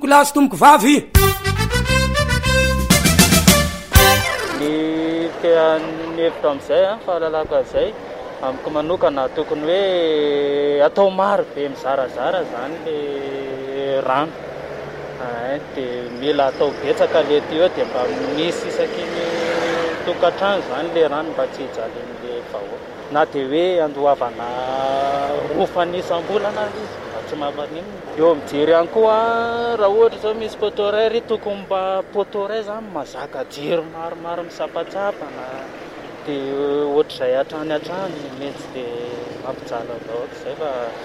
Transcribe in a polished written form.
plasy tomoko vavy ny tean'ny hevitra amin'izay a fahalalako azay amiko manokana tokony hoe atao maro be mizarazara zany le rano dia mila atao betsaka le ty eo dia mba misy isaky ny tokantrano zany le rano mba tsy hijalin'le vahoaka na dia hoe andohavana rofany isam-bolana izy mba tsy mahamanino eo mijery ihany koa raha ohatra zao misy potoray ry tokony mba potoray zany mazaka jiro maromaro misapatsapana dia ohatr'izay hatrany mety dia mampijaly vahoaka izay fa